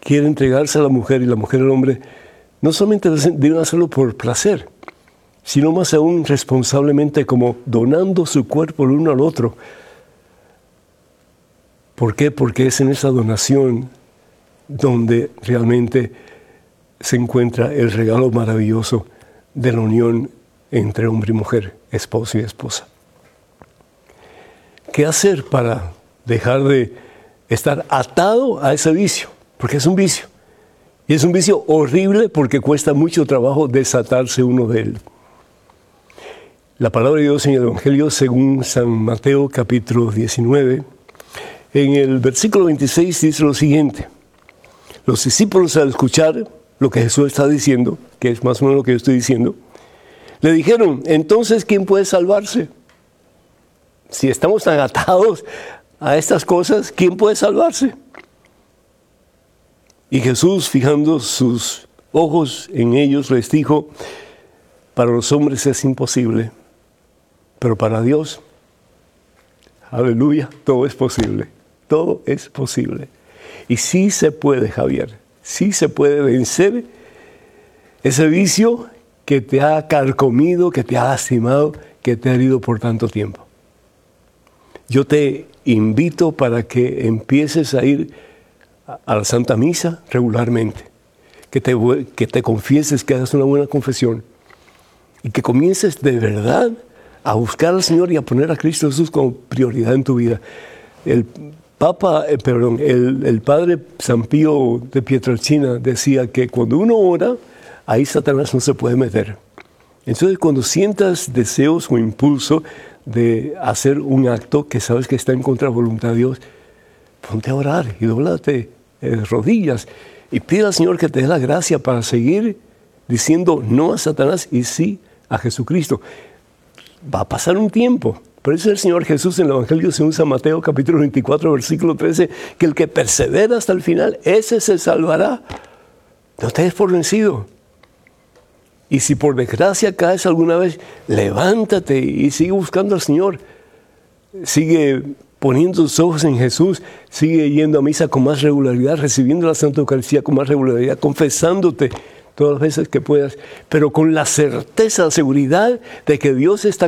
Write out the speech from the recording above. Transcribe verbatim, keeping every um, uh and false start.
quiere entregarse a la mujer y la mujer al hombre, no solamente deben hacerlo por placer, sino más aún responsablemente, como donando su cuerpo el uno al otro. ¿Por qué? Porque es en esa donación donde realmente se encuentra el regalo maravilloso de la unión entre hombre y mujer, esposo y esposa. ¿Qué hacer para dejar de estar atado a ese vicio? Porque es un vicio. Y es un vicio horrible porque cuesta mucho trabajo desatarse uno de él. La palabra de Dios en el Evangelio según San Mateo capítulo diecinueve, en el versículo veintiséis dice lo siguiente. Los discípulos, al escuchar lo que Jesús está diciendo, que es más o menos lo que yo estoy diciendo, le dijeron, entonces, ¿quién puede salvarse? Si estamos tan atados a estas cosas, ¿quién puede salvarse? Y Jesús, fijando sus ojos en ellos, les dijo, para los hombres es imposible, pero para Dios, aleluya, todo es posible, todo es posible. Y sí se puede, Javier, sí se puede vencer ese vicio que te ha carcomido, que te ha lastimado, que te ha herido por tanto tiempo. Yo te invito para que empieces a ir a la Santa Misa regularmente, que te, que te confieses, que hagas una buena confesión y que comiences de verdad a buscar al Señor y a poner a Cristo Jesús como prioridad en tu vida. El Papa, eh, perdón, el, el Padre San Pío de Pietrelcina decía que cuando uno ora, ahí Satanás no se puede meter. Entonces, cuando sientas deseos o impulso de hacer un acto que sabes que está en contra de la voluntad de Dios, ponte a orar y dóblate de rodillas y pide al Señor que te dé la gracia para seguir diciendo no a Satanás y sí a Jesucristo. Va a pasar un tiempo. Por eso el Señor Jesús en el Evangelio según San Mateo capítulo veinticuatro versículo trece, que el que persevera hasta el final, ese se salvará. No te des por vencido. Y si por desgracia caes alguna vez, levántate y sigue buscando al Señor. Sigue poniendo tus ojos en Jesús, sigue yendo a misa con más regularidad, recibiendo la Santa Eucaristía con más regularidad, confesándote todas las veces que puedas, pero con la certeza, la seguridad de que Dios está